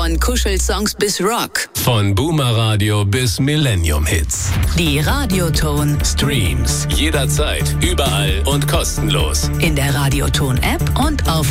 Von Kuschelsongs bis Rock. Von Boomer Radio bis Millennium Hits. Die Radioton Streams jederzeit, überall und kostenlos. in der Radioton App und auf